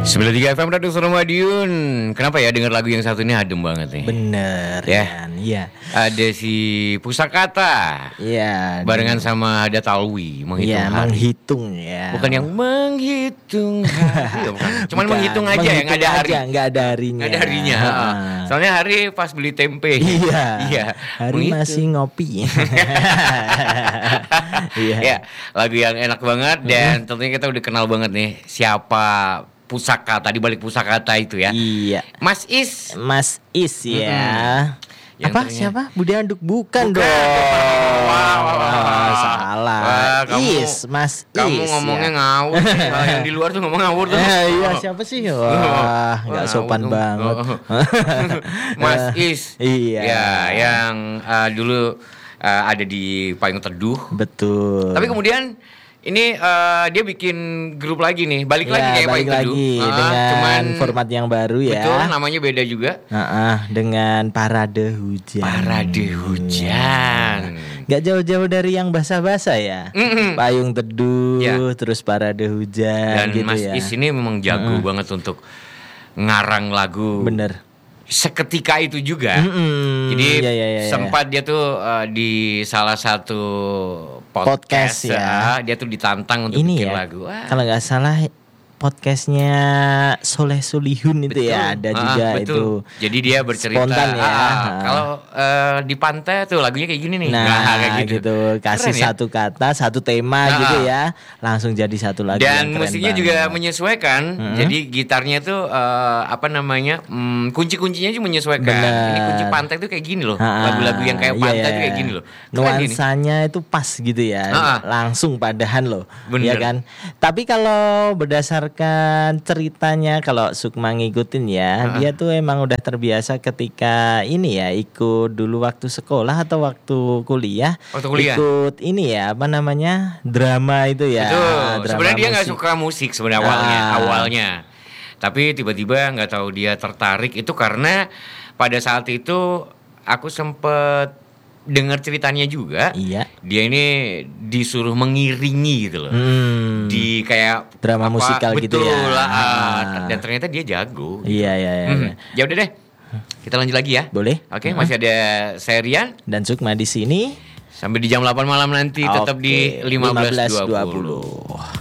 93 FM Radio Suara Madiun. Kenapa ya denger lagu yang satu ini adem banget nih? Bener ya. Iya. Ada si Pusakata. Iya. Barengan sama ada Talwi menghitung hari. Menghitung ya. Bukan yang menghitung hari. Bukan. Cuman bukan. Menghitung aja yang ada hari. Enggak ada harinya. Enggak ada harinya. Soalnya hari pas beli tempe. Iya. Hari menghitung. Masih ngopi. Iya. Ya, lagu yang enak banget dan tentunya kita udah kenal banget nih siapa Pusakata, di balik Pusakata itu ya. Iya. Mas Is ya. Apa siapa? Budi Handuk bukan dong. Salah. Mas Is. Kamu ngomongnya ngawur. Yang di luar tuh ngomong ngawur tuh. Iya, siapa sih? Wah, enggak sopan banget. Mas Is. Iya. Ya, yang dulu ada di Payung Teduh. Betul. Tapi kemudian ini dia bikin grup lagi nih, balik lagi kayak Payung Teduh. Dengan format yang baru ya. Betul, namanya beda juga. Dengan Parade Hujan. Parade Hujan. Gak jauh-jauh dari yang basah-basah ya. Payung Teduh, terus Parade Hujan. Dan gitu Mas ya. Is ini memang jago banget untuk ngarang lagu. Bener. Seketika itu juga. Jadi sempat dia tuh di salah satu podcast ya. Dia tuh ditantang untuk bikin lagu. Kalau nggak salah podcastnya Soleh Solihun itu ya ada juga itu. Jadi dia bercerita kalau di pantai tuh lagunya kayak gini nih. Kayak gitu. Kasih keren, satu kata, satu tema gitu ya, langsung jadi satu lagu. Dan musiknya juga menyesuaikan. Jadi gitarnya tuh kunci-kuncinya juga menyesuaikan. Ini kunci pantai tuh kayak gini loh. Lagu-lagu yang kayak pantai tuh kayak gini loh. Nuansanya itu pas gitu ya. Langsung padahan loh. Ya kan. Tapi kalau berdasarkan ceritanya, kalau Sukma ngikutin ya, dia tuh emang udah terbiasa ketika ini ya, ikut dulu waktu sekolah atau waktu kuliah. Ikut ini ya, drama itu ya. Sebenarnya dia nggak suka musik sebenarnya awalnya. Tapi tiba-tiba nggak tahu dia tertarik itu karena pada saat itu aku sempet dengar ceritanya juga. Iya. Dia ini disuruh mengiringi gitu loh. Di kayak drama musikal gitu ya. Betul lah. Dan ternyata dia jago. Gitu. Iya. Ya udah deh. Kita lanjut lagi ya. Boleh. Oke, masih ada saya Rian dan Sukma di sini. Sampai di jam 8 malam nanti tetap di 15.20.